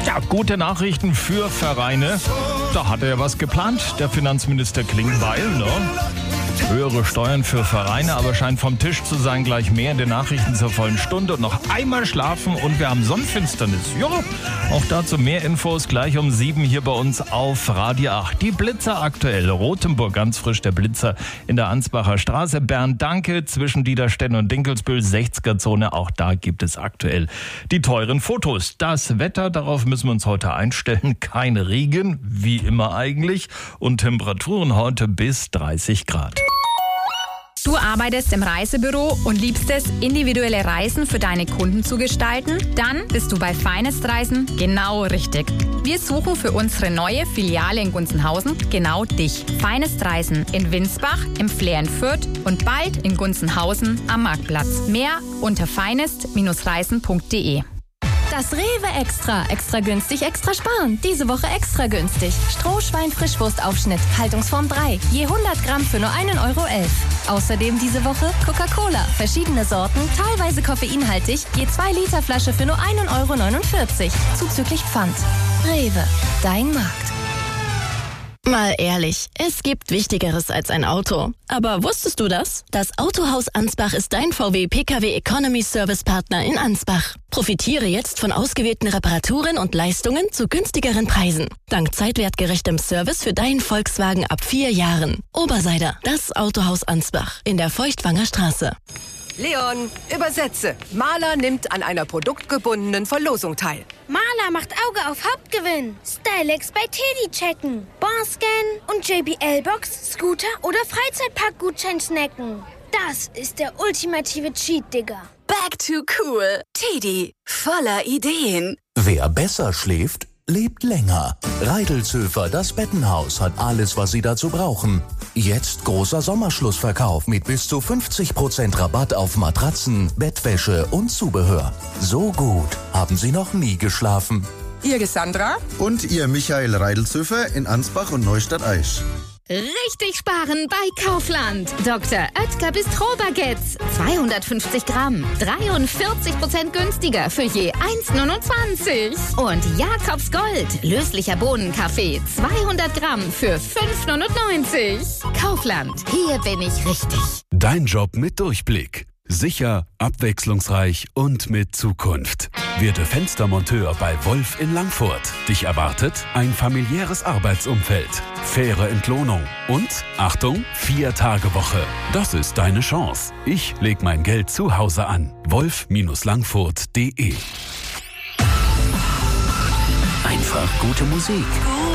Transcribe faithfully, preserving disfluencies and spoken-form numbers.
Ja, gute Nachrichten für Vereine. Da hat er ja was geplant, der Finanzminister Klingbeil, ne? Höhere Steuern für Vereine, aber scheint vom Tisch zu sein. Gleich mehr in den Nachrichten zur vollen Stunde und noch einmal schlafen und wir haben Sonnenfinsternis. Ja, auch dazu mehr Infos gleich um sieben hier bei uns auf Radio acht. Die Blitzer aktuell. Rothenburg, ganz frisch der Blitzer in der Ansbacher Straße. Bern-Danke zwischen Diederstetten und Dinkelsbühl, sechziger-Zone. Auch da gibt es aktuell die teuren Fotos. Das Wetter, darauf müssen wir uns heute einstellen. Kein Regen, wie immer eigentlich. Und Temperaturen heute bis dreißig Grad. Du arbeitest im Reisebüro und liebst es, individuelle Reisen für deine Kunden zu gestalten? Dann bist du bei Finest Reisen genau richtig. Wir suchen für unsere neue Filiale in Gunzenhausen genau dich. Finest Reisen in Winsbach, im Flair in Fürth und bald in Gunzenhausen am Marktplatz. Mehr unter finest Reisen punkt de. Das Rewe Extra. Extra günstig, extra sparen. Diese Woche extra günstig. Strohschwein-Frischwurstaufschnitt, Haltungsform drei. Je hundert Gramm für nur einen Euro elf. Außerdem diese Woche Coca-Cola. Verschiedene Sorten, teilweise koffeinhaltig. Je zwei Liter Flasche für nur einen Euro neunundvierzig. Zuzüglich Pfand. Rewe. Dein Markt. Mal ehrlich, es gibt Wichtigeres als ein Auto. Aber wusstest du das? Das Autohaus Ansbach ist dein V W P K W Economy Service Partner in Ansbach. Profitiere jetzt von ausgewählten Reparaturen und Leistungen zu günstigeren Preisen. Dank zeitwertgerechtem Service für deinen Volkswagen ab vier Jahren. Oberseider, das Autohaus Ansbach in der Feuchtwanger Straße. Leon, übersetze. Maler nimmt an einer produktgebundenen Verlosung teil. Maler macht Auge auf Hauptgewinn. Stylex bei Teddy checken. Barscan und J B L-Box, Scooter oder Freizeitparkgutschein snacken. Das ist der ultimative Cheat, Digga. Back to cool. Teddy, voller Ideen. Wer besser schläft, lebt länger. Reidelzöfer, das Bettenhaus, hat alles, was Sie dazu brauchen. Jetzt großer Sommerschlussverkauf mit bis zu fünfzig Prozent Rabatt auf Matratzen, Bettwäsche und Zubehör. So gut haben Sie noch nie geschlafen. Ihr Gesandra? Und ihr Michael Reidelzöfer in Ansbach und Neustadt-Aisch. Richtig sparen bei Kaufland. Doktor Oetker Bistro-Baguettes. zweihundertfünfzig Gramm. dreiundvierzig Prozent günstiger für je eins neunundzwanzig. Und Jakobs Gold. Löslicher Bohnenkaffee. zweihundert Gramm für fünf neunundneunzig. Kaufland. Hier bin ich richtig. Dein Job mit Durchblick. Sicher, abwechslungsreich und mit Zukunft. Werde Fenstermonteur bei Wolf in Langfurt. Dich erwartet ein familiäres Arbeitsumfeld, faire Entlohnung und, Achtung, Vier-Tage-Woche. Das ist deine Chance. Ich leg mein Geld zu Hause an. wolf Langfurt punkt de. Einfach gute Musik.